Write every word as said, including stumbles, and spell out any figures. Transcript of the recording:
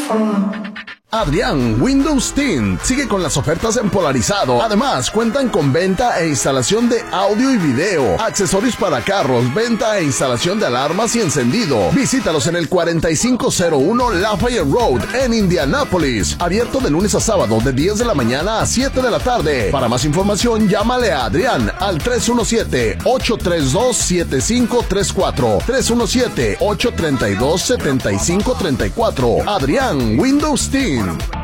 Adrián Windows Tint sigue con las ofertas en Polarizado. Además, cuentan con venta e instalación de audio y video, accesorios para carros, venta e instalación de alarmas y encendido. Visítalos en el cuarenta y cinco cero uno Lafayette Road en Indianápolis. Abierto de lunes a sábado de diez de la mañana a siete de la tarde. Para más información, llámale a Adrián al tres uno siete, ocho tres dos, siete cinco tres cuatro. tres uno siete, ocho tres dos, siete cinco tres cuatro. Adrián Windows Tint.